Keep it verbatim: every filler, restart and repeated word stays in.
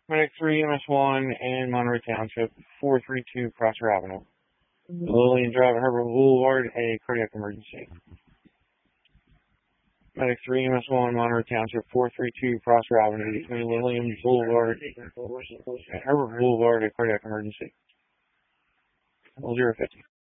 Medic three, M S one, in Monterey Township, four three two Prosser Avenue. Lillian Drive at Herbert Boulevard, a cardiac emergency. Medic three, M S one, Monterey Township, four three two Prosser Avenue, Lillian Boulevard, at Herbert Boulevard, a cardiac emergency. zero fifty.